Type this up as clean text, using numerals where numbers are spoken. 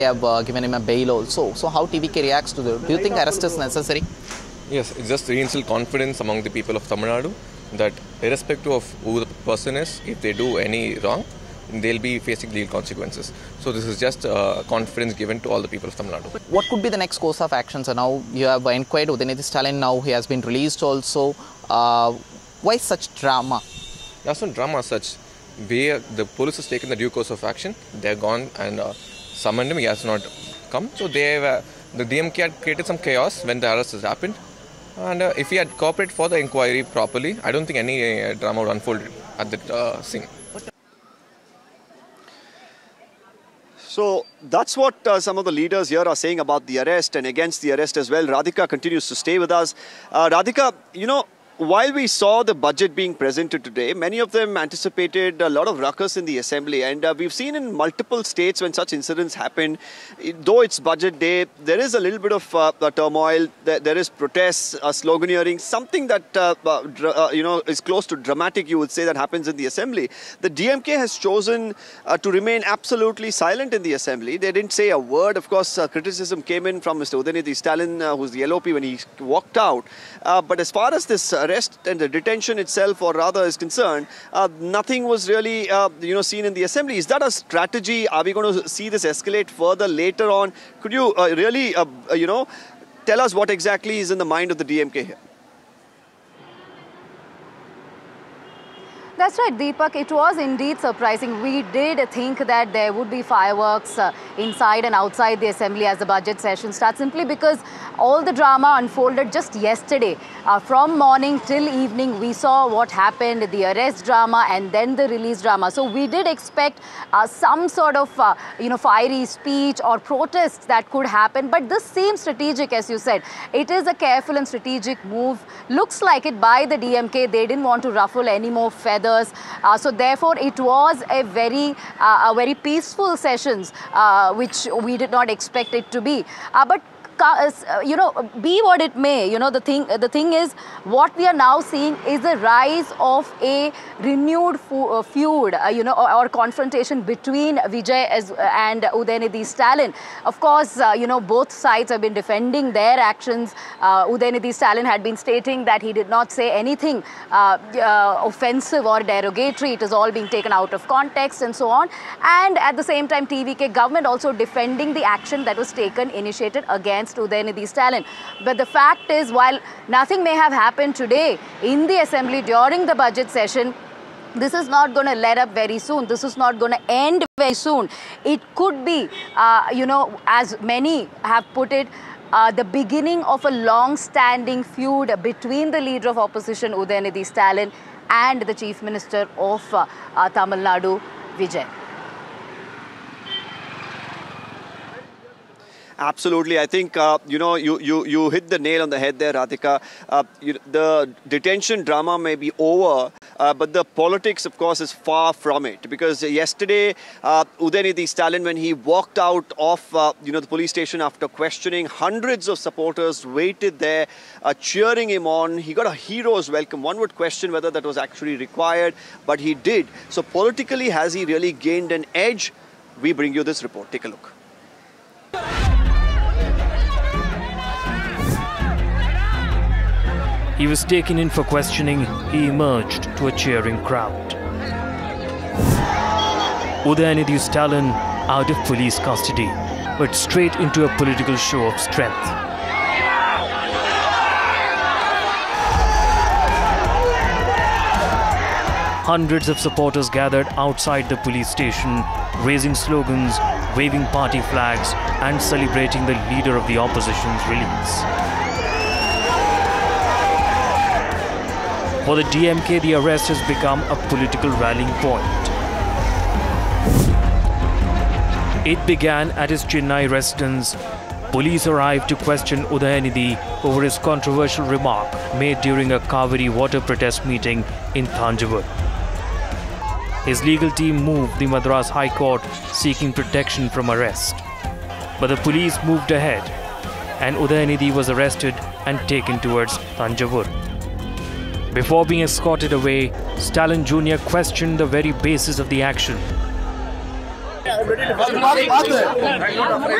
have given him a bail also. So how TVK reacts to that? Do you think arrest is necessary? Yes, it just reinstills confidence among the people of Tamil Nadu that irrespective of who the person is, if they do any wrong, they'll be facing legal consequences. So this is just confidence given to all the people of Tamil Nadu. What could be the next course of action? So now you have inquired Udayanidhi Stalin, now he has been released also. Why such drama? There's no drama as such. The police has taken the due course of action. They're gone and summoned him. He has not come. So the DMK had created some chaos when the arrest has happened. And if he had cooperated for the inquiry properly, I don't think any drama would unfold at the scene. So that's what some of the leaders here are saying about the arrest and against the arrest as well. Radhika continues to stay with us. Radhika, you know, while we saw the budget being presented today, many of them anticipated a lot of ruckus in the assembly. And we've seen in multiple states when such incidents happen, though it's budget day, there is a little bit of turmoil. There is protests, sloganeering, something that is close to dramatic, you would say, that happens in the assembly. The DMK has chosen to remain absolutely silent in the assembly. They didn't say a word. Of course, criticism came in from Mr. Udayanidhi Stalin, who's the LOP, when he walked out. But as far as this arrest and the detention itself, or rather, is concerned, nothing was really seen in the assembly. Is that a strategy? Are we going to see this escalate further later on? Could you really tell us what exactly is in the mind of the DMK here? That's right, Deepak. It was indeed surprising. We did think that there would be fireworks inside and outside the assembly as the budget session starts, simply because all the drama unfolded just yesterday. From morning till evening, we saw what happened, the arrest drama and then the release drama. So we did expect some sort of, fiery speech or protests that could happen. But this seems strategic, as you said. It is a careful and strategic move. Looks like it by the DMK. They didn't want to ruffle any more feathers. So therefore, it was a very peaceful sessions, which we did not expect it to be. But be what it may, the thing is, what we are now seeing is the rise of a renewed feud, or confrontation between Vijay and Udayanidhi Stalin. Of course, both sides have been defending their actions. Udayanidhi Stalin had been stating that he did not say anything offensive or derogatory. It is all being taken out of context and so on. And at the same time, TVK government also defending the action that was initiated against Udayanidhi Stalin. But the fact is, while nothing may have happened today in the assembly during the budget session, this is not going to let up very soon. This is not going to end very soon. It could be, as many have put it, the beginning of a long-standing feud between the leader of opposition, Udayanidhi Stalin, and the Chief Minister of Tamil Nadu, Vijay. Absolutely. I think, you hit the nail on the head there, Radhika. The detention drama may be over, but the politics, of course, is far from it. Because yesterday, Udayanidhi Stalin, when he walked out of, the police station after questioning, hundreds of supporters waited there, cheering him on. He got a hero's welcome. One would question whether that was actually required, but he did. So politically, has he really gained an edge? We bring you this report. Take a look. He was taken in for questioning. He emerged to a cheering crowd. Udayanidhi Stalin out of police custody, but straight into a political show of strength. Hundreds of supporters gathered outside the police station, raising slogans, waving party flags, and celebrating the leader of the opposition's release. For the DMK, the arrest has become a political rallying point. It began at his Chennai residence. Police arrived to question Udayanidhi over his controversial remark made during a Kaveri water protest meeting in Thanjavur. His legal team moved the Madras High Court seeking protection from arrest. But the police moved ahead and Udayanidhi was arrested and taken towards Thanjavur. Before being escorted away, Stalin Jr. questioned the very basis of the action. ready to